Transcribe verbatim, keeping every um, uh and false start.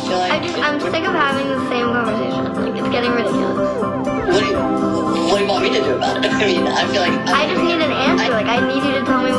feel like... I just, I'm sick of having the same conversation. Like, it's getting ridiculous. What do you, what do you want me to do about it? I mean, I feel like... I just need an answer. Like, I need you to tell me